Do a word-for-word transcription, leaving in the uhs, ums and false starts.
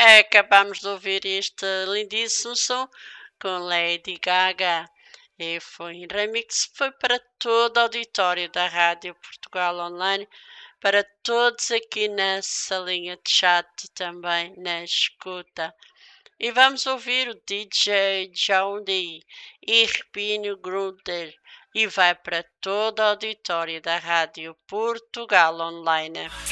Acabamos de ouvir este lindíssimo som com Lady Gaga. E foi em remix, foi para todo o auditório da Rádio Portugal Online, para todos aqui na salinha de chat também, na escuta. E vamos ouvir o D J Johnny e Repinho Gruder. E vai para todo o auditório da Rádio Portugal Online.